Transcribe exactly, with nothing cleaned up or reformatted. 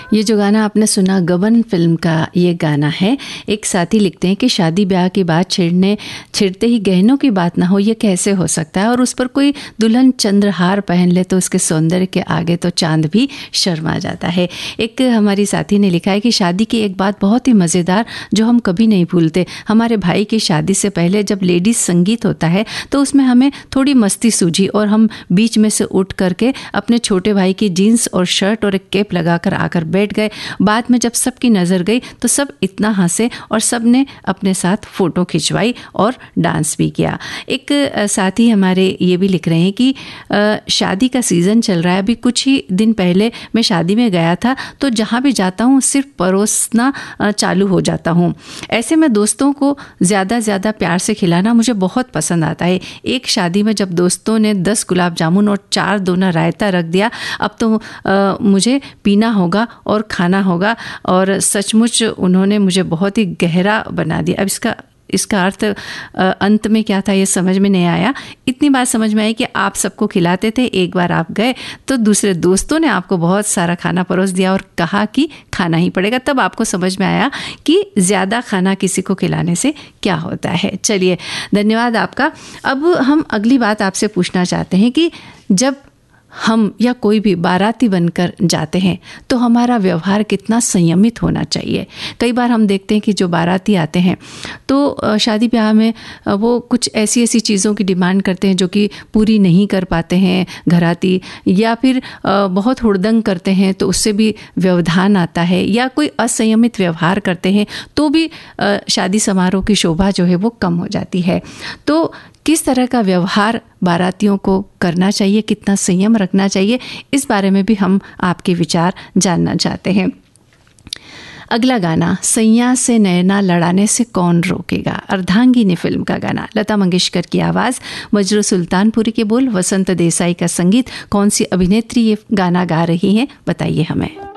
ये जो गाना आपने सुना गबन फिल्म का ये गाना है। एक साथी लिखते हैं कि शादी ब्याह की बात छिड़ने छिड़ते ही गहनों की बात ना हो, ये कैसे हो सकता है। और उस पर कोई दुल्हन चंद्रहार पहन ले तो उसके सौंदर्य के आगे तो चांद भी शर्मा जाता है। एक हमारी साथी ने लिखा है कि शादी की एक बात बहुत ही मज़ेदार जो हम कभी नहीं भूलते। हमारे भाई की शादी से पहले जब लेडीज संगीत होता है तो उसमें हमें थोड़ी मस्ती सूझी और हम बीच में से उठ करके अपने छोटे भाई की जीन्स और शर्ट और एक कैप लगाकर आकर बैठ गए। बाद में जब सबकी नज़र गई तो सब इतना हंसे और सब ने अपने साथ फ़ोटो खिंचवाई और डांस भी किया। एक साथी हमारे ये भी लिख रहे हैं कि शादी का सीज़न चल रहा है। अभी कुछ ही दिन पहले मैं शादी में गया था तो जहाँ भी जाता हूँ सिर्फ परोसना चालू हो जाता हूँ। ऐसे में दोस्तों को ज़्यादा ज़्यादा प्यार से खिलाना मुझे बहुत पसंद आता है। एक शादी में जब दोस्तों ने दस गुलाब जामुन और चार दोना रायता रख दिया, अब तो आ, मुझे पीना होगा और खाना होगा। और सचमुच उन्होंने मुझे बहुत ही गहरा बना दिया। अब इसका इसका अर्थ अंत में क्या था ये समझ में नहीं आया। इतनी बात समझ में आई कि आप सबको खिलाते थे, एक बार आप गए तो दूसरे दोस्तों ने आपको बहुत सारा खाना परोस दिया और कहा कि खाना ही पड़ेगा। तब आपको समझ में आया कि ज़्यादा खाना किसी को खिलाने से क्या होता है। चलिए, धन्यवाद आपका। अब हम अगली बात आपसे पूछना चाहते हैं कि जब हम या कोई भी बाराती बनकर जाते हैं तो हमारा व्यवहार कितना संयमित होना चाहिए। कई बार हम देखते हैं कि जो बाराती आते हैं तो शादी ब्याह में वो कुछ ऐसी ऐसी चीज़ों की डिमांड करते हैं जो कि पूरी नहीं कर पाते हैं घराती, या फिर बहुत हुड़दंग करते हैं तो उससे भी व्यवधान आता है, या कोई असंयमित व्यवहार करते हैं तो भी शादी समारोह की शोभा जो है वो कम हो जाती है। तो किस तरह का व्यवहार बारातियों को करना चाहिए, कितना संयम रखना चाहिए, इस बारे में भी हम आपके विचार जानना चाहते हैं। अगला गाना सैया से नैना लड़ाने से कौन रोकेगा, अर्धांगिनी फिल्म का गाना। लता मंगेशकर की आवाज़, मजरू सुल्तानपुरी के बोल, वसंत देसाई का संगीत। कौन सी अभिनेत्री ये गाना गा रही हैं बताइए हमें।